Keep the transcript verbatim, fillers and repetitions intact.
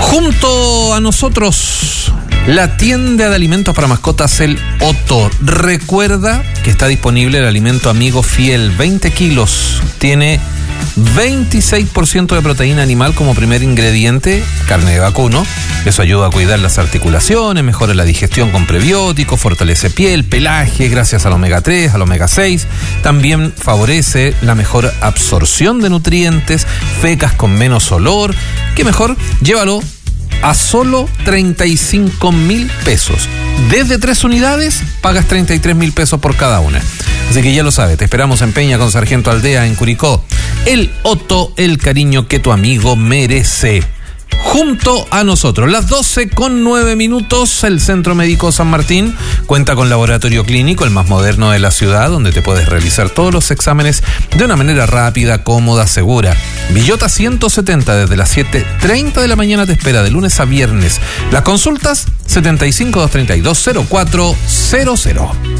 Junto a nosotros, la tienda de alimentos para mascotas El Otto. Recuerda que está disponible el alimento amigo fiel, veinte kilos. Tiene veintiséis por ciento de proteína animal como primer ingrediente, carne de vacuno. Eso ayuda a cuidar las articulaciones, mejora la digestión con prebióticos, fortalece piel, pelaje, gracias al omega tres, al omega seis. También favorece la mejor absorción de nutrientes, fecas con menos olor. ¿Qué mejor? Llévalo a solo treinta y cinco mil pesos. Desde tres unidades pagas treinta y tres mil pesos por cada una. Así que ya lo sabes, te esperamos en Peña con Sargento Aldea en Curicó. El Otto, el cariño que tu amigo merece. Junto a nosotros, las doce con nueve minutos, el Centro Médico San Martín cuenta con laboratorio clínico, el más moderno de la ciudad, donde te puedes realizar todos los exámenes de una manera rápida, cómoda, segura. Villota ciento setenta, desde las siete treinta de la mañana te espera de lunes a viernes. Las consultas setenta y cinco, doscientos treinta y dos, cero cuatro cero cero.